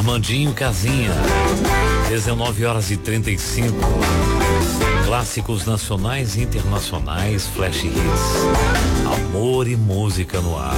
Armandinho Casinha. 19h35. Clássicos nacionais e internacionais, flash hits. Amor e música no ar.